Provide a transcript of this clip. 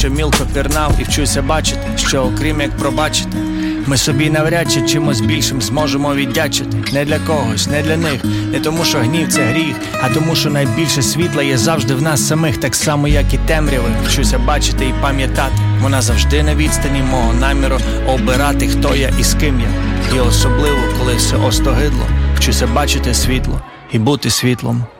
ще мілко пірнав і вчуся бачити, що окрім як пробачити, ми собі навряд чи чимось більшим зможемо віддячити. Не для когось, не для них, не тому що гнів це гріх, а тому що найбільше світла є завжди в нас самих, так само як і темряви. Вчуся бачити і пам'ятати, вона завжди на відстані мого наміру обирати, хто я і з ким я. І особливо, коли все остогидло, вчуся бачити світло і бути світлом.